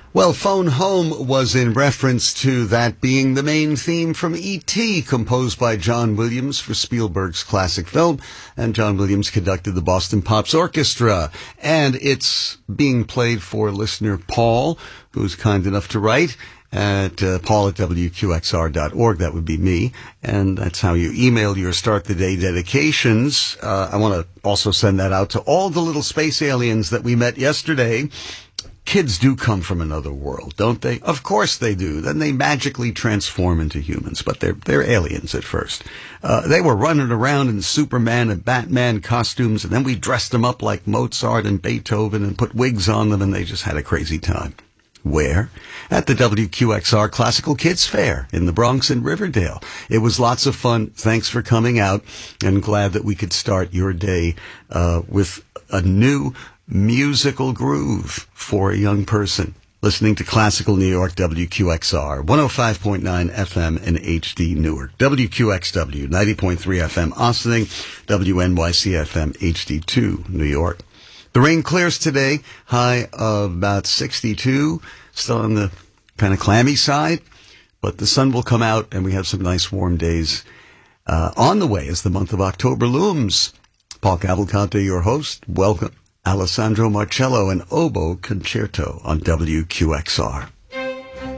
Well, Phone Home was in reference to that being the main theme from E.T., composed by John Williams for Spielberg's classic film, and John Williams conducted the Boston Pops Orchestra. And it's being played for listener Paul, who's kind enough to write at paul at wqxr.org. That would be me. And that's how you email your Start the Day dedications. I want to also send that out to all the little space aliens that we met yesterday. Kids do come from another world, don't they? Of course they do. Then they magically transform into humans, but they're aliens at first. They were running around in Superman and Batman costumes, and then we dressed them up like Mozart and Beethoven and put wigs on them, and they just had a crazy time. Where? At the WQXR Classical Kids Fair in the Bronx and Riverdale. It was lots of fun. Thanks for coming out, and glad that we could start your day with a new musical groove for a young person. Listening to Classical New York, WQXR, 105.9 FM in HD Newark, WQXW, 90.3 FM Ossining, WNYC FM HD2 New York. The rain clears today, high of about 62, still on the kind of clammy side, but the sun will come out and we have some nice warm days on the way as the month of October looms. Paul Cavalcante, your host. Welcome. Alessandro Marcello and Oboe Concerto on WQXR.